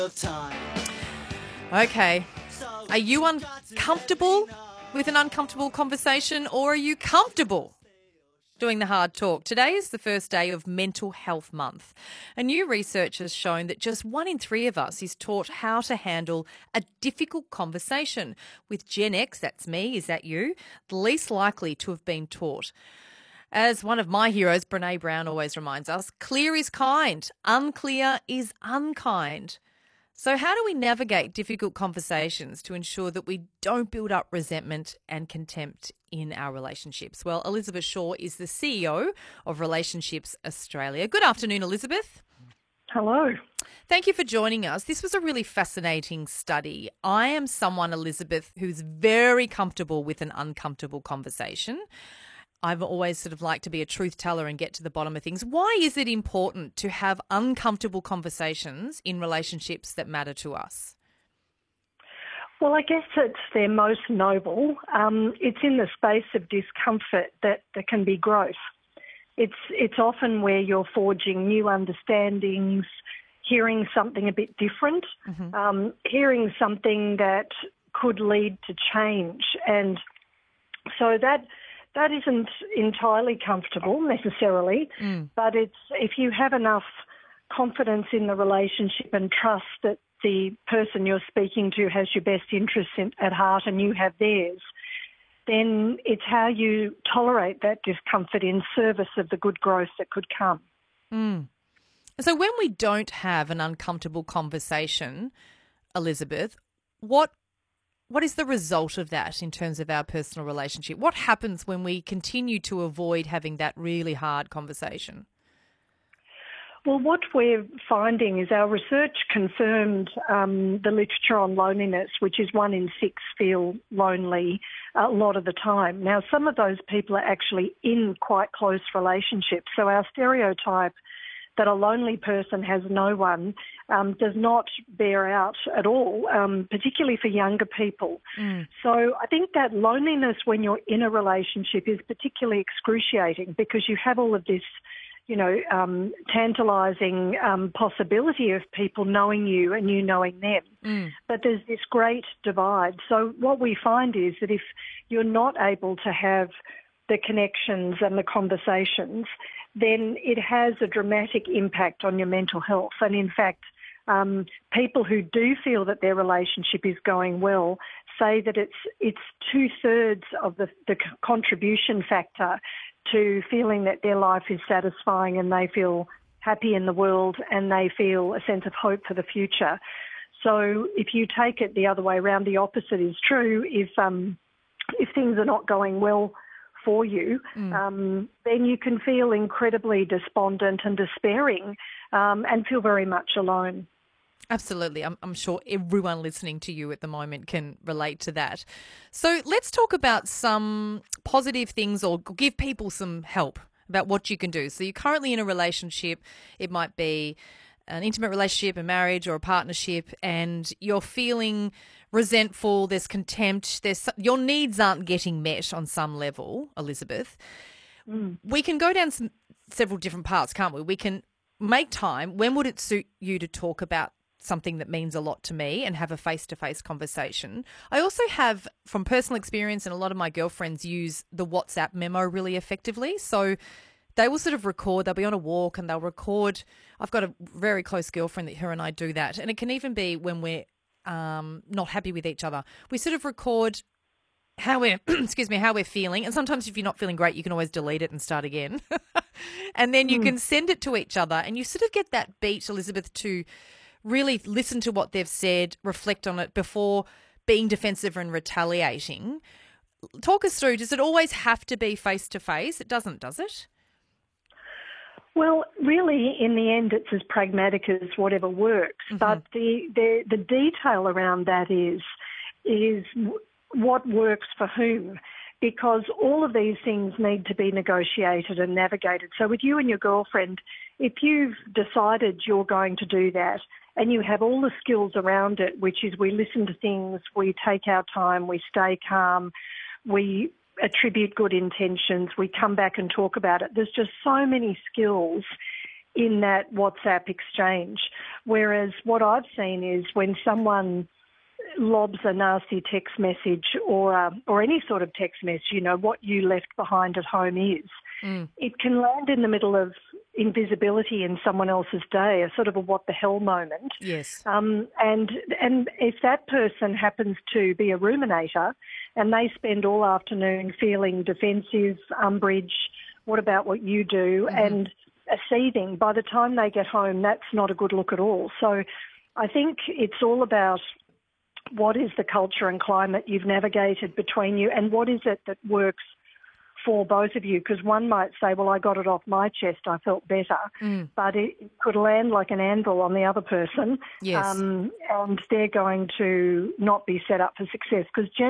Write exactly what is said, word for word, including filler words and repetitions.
Okay. Are you uncomfortable with an uncomfortable conversation, or are you comfortable doing the hard talk? Today is the first day of Mental Health Month. A new research has shown that just one in three of us is taught how to handle a difficult conversation. With Gen X, that's me, is that you? The least likely to have been taught. As one of my heroes, Brene Brown, always reminds us, clear is kind, unclear is unkind. So how do we navigate difficult conversations to ensure that we don't build up resentment and contempt in our relationships? Well, Elizabeth Shaw is the C E O of Relationships Australia. Good afternoon, Elizabeth. Hello. Thank you for joining us. This was a really fascinating study. I am someone, Elizabeth, who's very comfortable with an uncomfortable conversation. I've always sort of liked to be a truth teller and get to the bottom of things. Why is it important to have uncomfortable conversations in relationships that matter to us? Well, I guess it's their most noble. Um, it's in the space of discomfort that there can be growth. It's it's often where you're forging new understandings, hearing something a bit different, mm-hmm. um, hearing something that could lead to change. And so that... That isn't entirely comfortable necessarily, mm. but it's if you have enough confidence in the relationship and trust that the person you're speaking to has your best interests in, at heart and you have theirs, then it's how you tolerate that discomfort in service of the good growth that could come. Mm. So when we don't have an uncomfortable conversation, Elizabeth, what What is the result of that in terms of our personal relationship? What happens when we continue to avoid having that really hard conversation? Well, what we're finding is our research confirmed um, the literature on loneliness, which is one in six feel lonely a lot of the time. Now, some of those people are actually in quite close relationships. So our stereotype that a lonely person has no one um, does not bear out at all, um, particularly for younger people. Mm. So I think that loneliness when you're in a relationship is particularly excruciating because you have all of this, you know, um, tantalising um, possibility of people knowing you and you knowing them. Mm. But there's this great divide. So what we find is that if you're not able to have the connections and the conversations, then it has a dramatic impact on your mental health. And in fact, um, people who do feel that their relationship is going well say that it's it's two-thirds of the, the contribution factor to feeling that their life is satisfying and they feel happy in the world and they feel a sense of hope for the future. So if you take it the other way around, the opposite is true. If um, if things are not going well for you, mm. um, then you can feel incredibly despondent and despairing um, and feel very much alone. Absolutely. I'm, I'm sure everyone listening to you at the moment can relate to that. So let's talk about some positive things or give people some help about what you can do. So you're currently in a relationship. It might be an intimate relationship, a marriage or a partnership, and you're feeling resentful, there's contempt, there's your needs aren't getting met on some level, Elizabeth. Mm. We can go down some, several different paths, can't we? We can make time. When would it suit you to talk about something that means a lot to me and have a face-to-face conversation? I also have, from personal experience, and a lot of my girlfriends use the WhatsApp memo really effectively. So they will sort of record, they'll be on a walk and they'll record. I've got a very close girlfriend that her and I do that. And it can even be when we're um, not happy with each other. We sort of record how we're, excuse me, how we're feeling. And sometimes if you're not feeling great, you can always delete it and start again. And then you mm. can send it to each other and you sort of get that beat, Elizabeth, to really listen to what they've said, reflect on it before being defensive and retaliating. Talk us through, does it always have to be face-to-face? It doesn't, does it? Well, really, in the end, it's as pragmatic as whatever works. Mm-hmm. But the, the the detail around that is is what works for whom, because all of these things need to be negotiated and navigated. So with you and your girlfriend, if you've decided you're going to do that and you have all the skills around it, which is we listen to things, we take our time, we stay calm, we attribute good intentions, we come back and talk about it. There's just so many skills in that WhatsApp exchange. Whereas what I've seen is when someone lobs a nasty text message or uh, or any sort of text message, you know, what you left behind at home is, mm. it can land in the middle of invisibility in someone else's day, a sort of a what the hell moment. Yes. Um, and and if that person happens to be a ruminator and they spend all afternoon feeling defensive, umbrage, what about what you do, mm-hmm. and a seething, by the time they get home, that's not a good look at all. So I think it's all about what is the culture and climate you've navigated between you, and what is it that works for both of you? Because one might say, well, I got it off my chest, I felt better, mm. but it could land like an anvil on the other person, yes. um, and they're going to not be set up for success, because